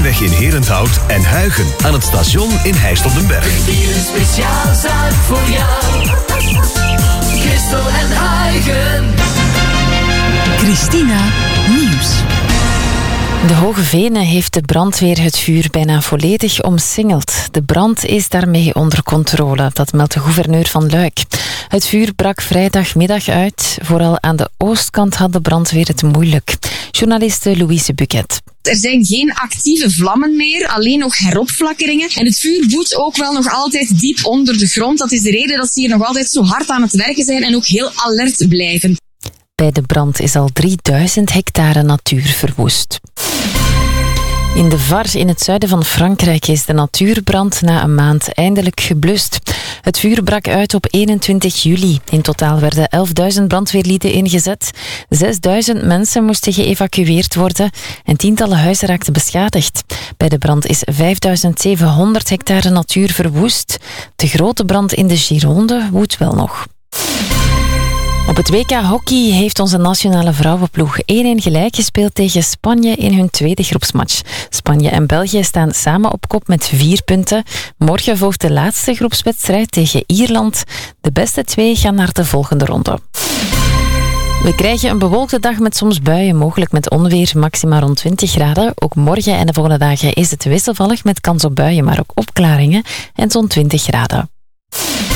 Steenweg in Herenthout en Huigen aan het station in Heist op den Berg. Hier een speciaal zaak voor jou. Christel en Huigen. Christina Nieuws. De Hoge Venen heeft de brandweer het vuur bijna volledig omsingeld. De brand is daarmee onder controle, dat meldt de gouverneur van Luik. Het vuur brak vrijdagmiddag uit. Vooral aan de oostkant had de brandweer het moeilijk. Journaliste Louise Buquet. Er zijn geen actieve vlammen meer, alleen nog heropflakkeringen. En het vuur woedt ook wel nog altijd diep onder de grond. Dat is de reden dat ze hier nog altijd zo hard aan het werken zijn en ook heel alert blijven. Bij de brand is al 3000 hectare natuur verwoest. In de Var in het zuiden van Frankrijk is de natuurbrand na een maand eindelijk geblust. Het vuur brak uit op 21 juli. In totaal werden 11.000 brandweerlieden ingezet. 6.000 mensen moesten geëvacueerd worden en tientallen huizen raakten beschadigd. Bij de brand is 5.700 hectare natuur verwoest. De grote brand in de Gironde woedt wel nog. Op het WK Hockey heeft onze nationale vrouwenploeg 1-1 gelijk gespeeld tegen Spanje in hun tweede groepsmatch. Spanje en België staan samen op kop met 4 punten. Morgen volgt de laatste groepswedstrijd tegen Ierland. De beste 2 gaan naar de volgende ronde. We krijgen een bewolkte dag met soms buien, mogelijk met onweer, maxima rond 20 graden. Ook morgen en de volgende dagen is het wisselvallig met kans op buien, maar ook opklaringen en zo'n 20 graden.